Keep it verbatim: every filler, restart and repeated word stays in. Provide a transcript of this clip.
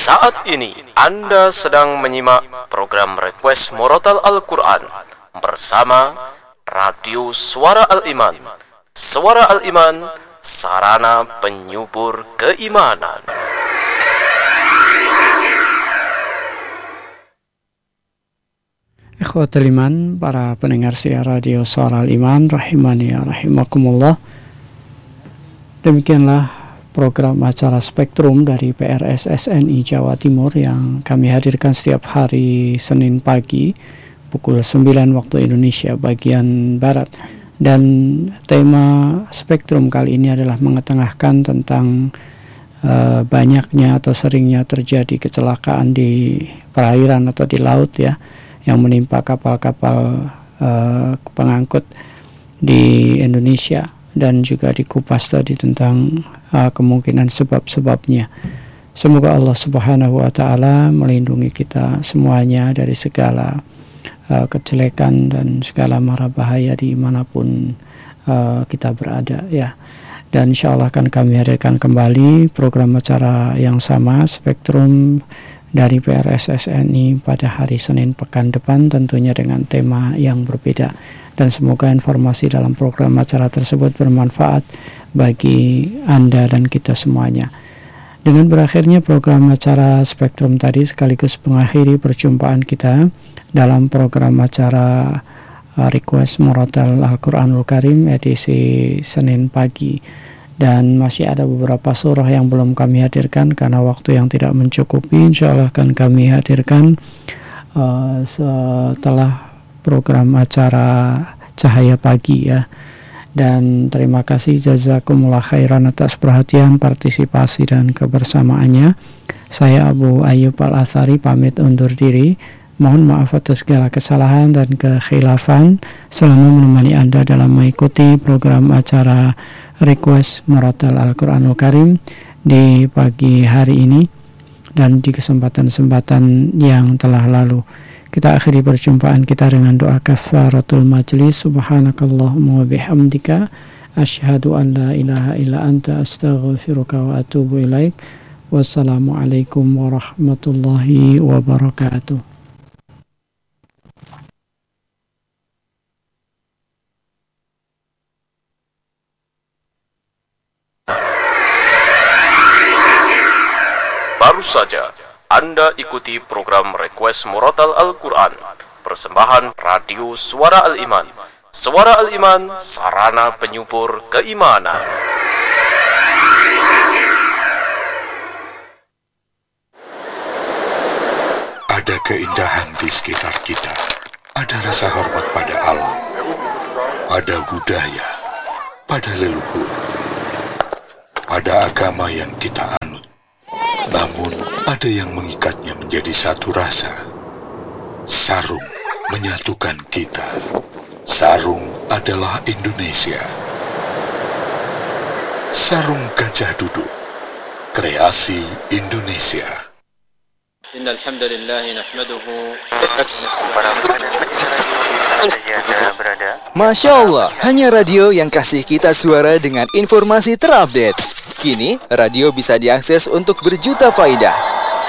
Saat ini Anda sedang menyimak program Request Murotal Al-Quran bersama Radio Suara Al-Iman. Suara Al-Iman, sarana penyubur keimanan. Ikhwatul iman, para pendengar siar Radio Suara Al-Iman, rahimani ya rahimakumullah. Demikianlah program acara Spektrum dari P R S S N I Jawa Timur yang kami hadirkan setiap hari Senin pagi pukul sembilan waktu Indonesia bagian Barat. Dan tema Spektrum kali ini adalah mengetengahkan tentang uh, banyaknya atau seringnya terjadi kecelakaan di perairan atau di laut ya, yang menimpa kapal-kapal uh, pengangkut di Indonesia, dan juga dikupas tadi tentang uh, kemungkinan sebab-sebabnya. Semoga Allah Subhanahu wa Ta'ala melindungi kita semuanya dari segala uh, kejelekan dan segala mara bahaya dimanapun uh, kita berada ya. Dan insya Allah akan kami hadirkan kembali program acara yang sama, Spektrum dari P R S S N I pada hari Senin pekan depan, tentunya dengan tema yang berbeda. Dan semoga informasi dalam program acara tersebut bermanfaat bagi Anda dan kita semuanya. Dengan berakhirnya program acara Spektrum tadi sekaligus mengakhiri perjumpaan kita dalam program acara uh, Request Murotal Al-Quranul Karim edisi Senin pagi. Dan masih ada beberapa surah yang belum kami hadirkan karena waktu yang tidak mencukupi. Insya Allah akan kami hadirkan uh, setelah program acara Cahaya Pagi ya. Dan terima kasih jazakumullah khairan atas perhatian, partisipasi dan kebersamaannya. Saya Abu Ayyub Al-Athari pamit undur diri. Mohon maaf atas segala kesalahan dan kekhilafan selama menemani Anda dalam mengikuti program acara Request Murotal Al-Quranul Karim di pagi hari ini dan di kesempatan-kesempatan yang telah lalu. Kita akhiri perjumpaan kita dengan doa kafaratul majlis. Subhanakallahumma wa bihamdika asyhadu an la ilaha illa anta astaghfiruka wa atubu ilaik. Wassalamualaikum warahmatullahi wabarakatuh. Baru saja Anda ikuti program Request Murotal Al-Quran, persembahan Radio Suara Al-Iman. Suara Al-Iman, sarana penyubur keimanan. Ada keindahan di sekitar kita. Ada rasa hormat pada alam. Ada budaya pada leluhur. Ada agama yang kita anut. Namun ada yang mengikatnya menjadi satu rasa. Sarung menyatukan kita. Sarung adalah Indonesia. Sarung Gajah Duduk, kreasi Indonesia. Innal hamdalillah nahmaduhu. Masya Allah, hanya radio yang kasih kita suara dengan informasi terupdate. Kini, radio bisa diakses untuk berjuta faedah.